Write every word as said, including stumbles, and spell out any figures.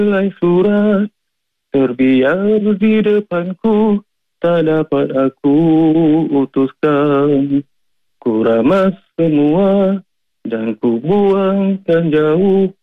Helai surat terbiar di depanku, tak dapat aku utuskan. Ku ramas semua dan ku buangkan jauh.